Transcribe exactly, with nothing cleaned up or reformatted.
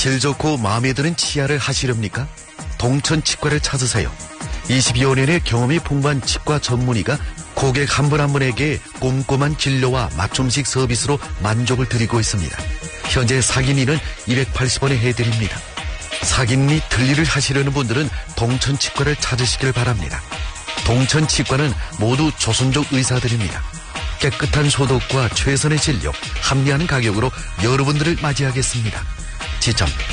질 좋고 마음에 드는 치아를 하시렵니까? 동천치과를 찾으세요. 이십여 년의 경험이 풍부한 치과 전문의가 고객 한 분 한 분에게 꼼꼼한 진료와 맞춤식 서비스로 만족을 드리고 있습니다. 현재 사기니는 이백팔십 원에 해드립니다. 사기니 들리를 하시려는 분들은 동천치과를 찾으시길 바랍니다. 동천치과는 모두 조선족 의사들입니다. 깨끗한 소독과 최선의 진료, 합리한 가격으로 여러분들을 맞이하겠습니다. 지점